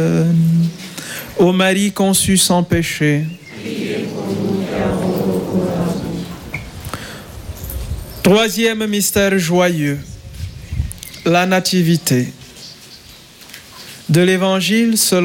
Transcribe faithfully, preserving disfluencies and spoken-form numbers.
Ô Marie conçue sans péché. Troisième mystère joyeux, la nativité. De l'Évangile selon